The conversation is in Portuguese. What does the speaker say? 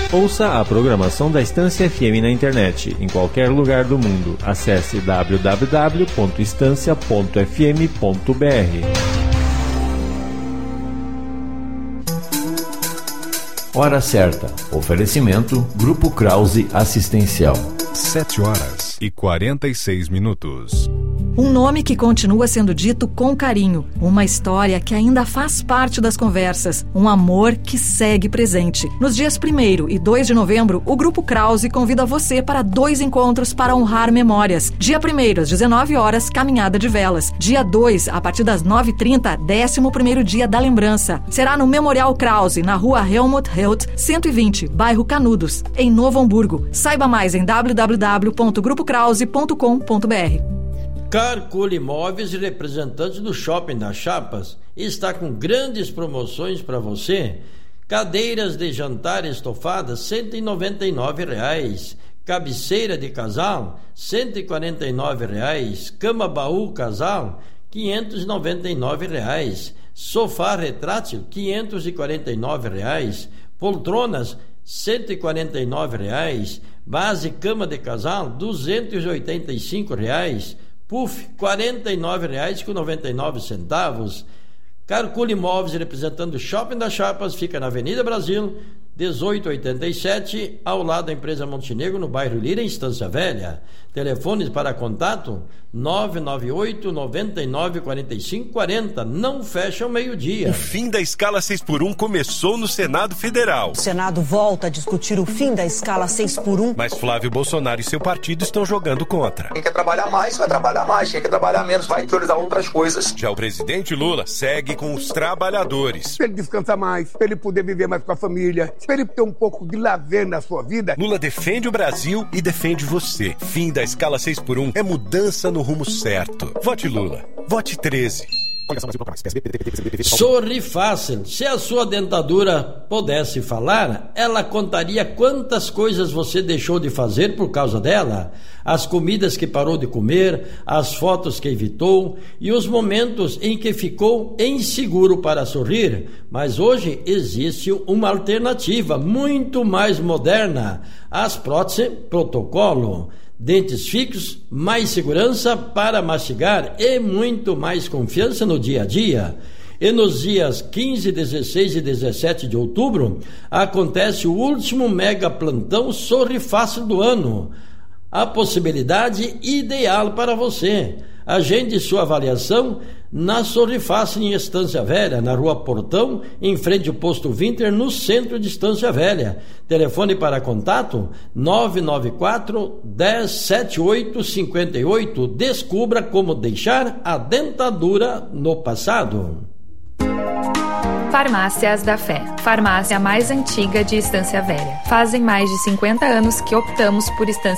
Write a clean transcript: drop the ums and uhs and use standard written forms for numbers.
Ouça a programação da Estância FM na internet, em qualquer lugar do mundo. Acesse www.estancia.fm.br. Hora certa. Oferecimento Grupo Krause Assistencial. 7h46. Um nome que continua sendo dito com carinho, uma história que ainda faz parte das conversas, um amor que segue presente. Nos dias 1º e 2 de novembro, o Grupo Krause convida você para 2 encontros para honrar memórias. Dia 1º, às 19 horas, Caminhada de Velas. Dia 2, a partir das 9h30, 11º Dia da Lembrança. Será no Memorial Krause, na rua Helmut Held, 120, bairro Canudos, em Novo Hamburgo. Saiba mais em www.grupokrause.com.br. Carcol Imóveis, representante do Shopping das Chapas, está com grandes promoções para você. Cadeiras de jantar estofadas, R$ 199,00. Cabeceira de casal, R$ 149,00. Cama baú casal, R$ 599,00. Sofá retrátil, R$ 549,00. Poltronas, R$ 149,00. Base cama de casal, R$ 285,00. Puff, R$ 49,99. Carcul Imóveis, representando o Shopping das Chapas, fica na Avenida Brasil, 1887, ao lado da empresa Montenegro, no bairro Lira, em Estância Velha. Telefones para contato 998 99 45 40. Não fecha ao meio-dia. O fim da escala 6x1 começou no Senado Federal. O Senado volta a discutir o fim da escala 6x1. Mas Flávio Bolsonaro e seu partido estão jogando contra. Quem quer trabalhar mais, vai trabalhar mais. Quem quer trabalhar menos, vai priorizar outras coisas. Já o presidente Lula segue com os trabalhadores. Para ele descansar mais, para ele poder viver mais com a família, para ele ter um pouco de lazer na sua vida. Lula defende o Brasil e defende você. Fim da escala 6x1 é mudança no rumo certo. Vote Lula. Vote 13. Sorri Fácil. Se a sua dentadura pudesse falar, ela contaria quantas coisas você deixou de fazer por causa dela, as comidas que parou de comer, as fotos que evitou e os momentos em que ficou inseguro para sorrir. Mas hoje existe uma alternativa muito mais moderna: as próteses protocolo. Dentes fixos, mais segurança para mastigar e muito mais confiança no dia a dia. E nos dias 15, 16 e 17 de outubro acontece o último mega plantão Sorri Fácil do ano. A possibilidade ideal para você. Agende sua avaliação na Sorri Fácil em Estância Velha, na Rua Portão, em frente ao posto Winter, no centro de Estância Velha. Telefone para contato 994 10 78 58. Descubra como deixar a dentadura no passado. Farmácias da Fé, farmácia mais antiga de Estância Velha. Fazem mais de 50 anos que optamos por Estância